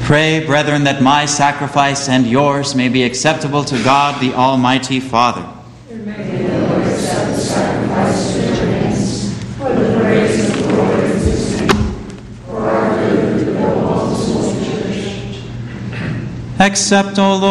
Pray, brethren, that my sacrifice and yours may be acceptable to God, the Almighty Father. And may the Lord accept the sacrifice to your hands, for the praise and glory of his name, for our good and the will of his holy church. Accept, O Lord,